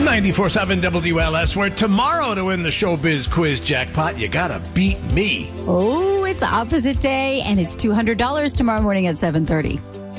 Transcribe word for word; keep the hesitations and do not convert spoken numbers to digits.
ninety-four point seven W L S, where tomorrow to win the Showbiz Quiz jackpot, you gotta beat me. Oh, it's opposite day, and it's two hundred dollars tomorrow morning at seven thirty.